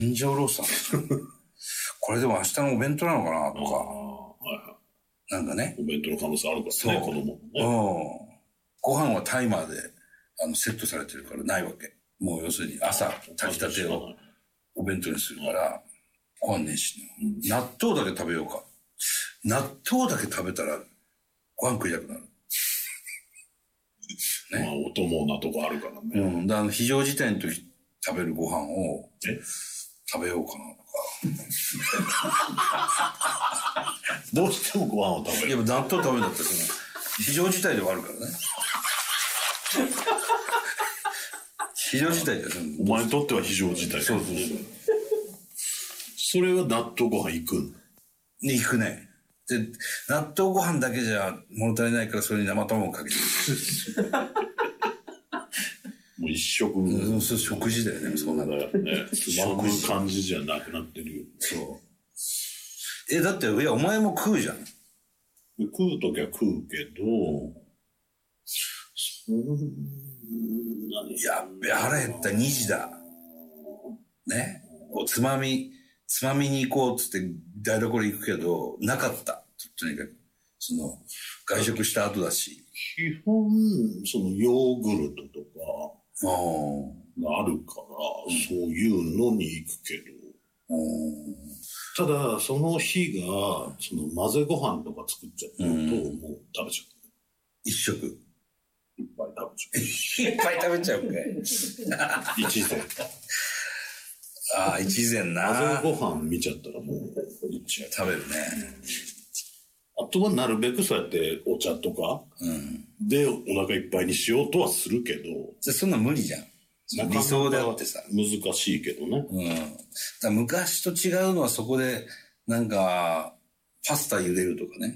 人情ロースなんですよ。これでも明日のお弁当なのかなとか。 はいはい。 なんかね。 お弁当の可能性あるからね、子供もね。ご飯はタイマーでセットされてるからないわけ。もう要するに朝炊きたてをお弁当にするから、ご飯ねえしな。納豆だけ食べようか。納豆だけ食べたらご飯食いたくなる。 ね。まあ、お供なとこあるからね。 だから非常事態の時食べるご飯を食べようかなとか。どうしてもご飯を食べる。 いや、納豆食べるんだったら非常事態ではあるからね。非常事態だよね。 お前にとっては非常事態。 そう。 それは納豆ご飯行くの？ 行くね。で、納豆ご飯だけじゃ物足りないからそれに生卵をかけてる。 もう一食。 食事だよね、そうなんだよね。つまむ感じじゃなくなってるよ。 そう。だって、いや、お前も食うじゃん。 食うときは食うけど、 やっべ、腹減った2時だ。ね。つまみに行こうっつって台所行くけど、なかった。とにかく。外食した後だし。 基本、ヨーグルトとか、があるから、そういうのに行くけど。ただ、その日が、混ぜご飯とか作っちゃってると、もう食べちゃう。 一食。 いっぱい食べちゃう。 いっぱい食べちゃうかい。 一膳。 一膳な。 混ぜご飯見ちゃったらもう、いっちゃう。 食べるね。 あとはなるべくそうやってお茶とか、でお腹いっぱいにしようとはするけど。 そんな無理じゃん。理想であってさ。 難しいけどね。 だ昔と違うのはそこで、なんか、パスタ茹でるとかね。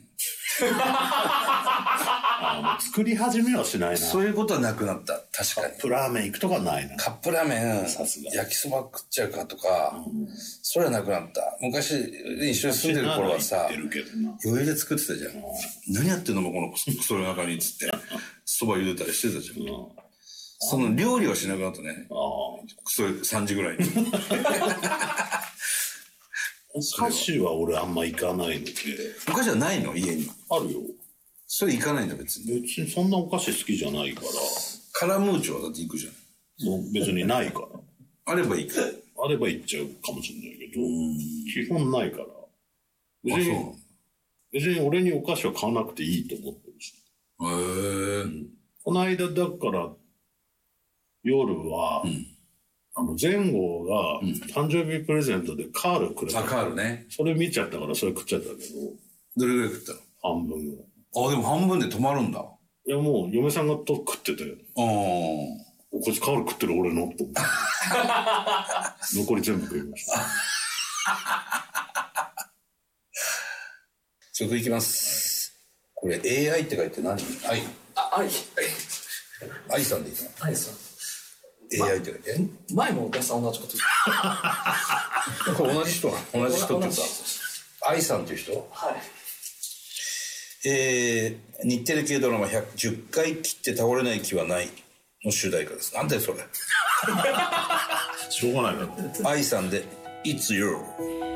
作り始めはしないな。 そういうことはなくなった。確かに。 カップラーメン行くとかないな。 カップラーメン、 さすが焼きそば食っちゃうかとか、それはなくなった。昔、一緒に住んでる頃はさ、余裕で作ってたじゃん。何やってんのもこのクソの中に、つって、そば茹でたりしてたじゃん。その料理はしなくなったね。クソ3時ぐらいに。 お菓子は俺あんま行かないので。 お菓子はないの？家に。 あるよ。 それ行かないんだ別に。 別にそんなお菓子好きじゃないから。 カラムーチョはだって行くじゃん。 もう別にないから。 あれば行く。 あれば行っちゃうかもしれないけど、基本ないから。別に俺にお菓子は買わなくていいと思ってるし。この間だから夜は、前後が誕生日プレゼントでカールくれた。 カールね。 それ見ちゃったからそれ食っちゃったけど。 どれぐらい食ったの？ 半分ぐらい。 でも半分で止まるんだ。 いやもう嫁さんが食ってて。こいつカール食ってる俺のと思って。残り全部食いました。 続いきます。これ AI って書いて何？愛さんでいいの？ 愛さん。 AI って書いて。 前もお客さん同じこと言って。 これ同じ人って言った。愛さんっていう人？ はい。 日テレ系ドラマ10回切って倒れない気はないの主題歌です。なんだよそれ。 しょうがないな。 愛さんで It's You。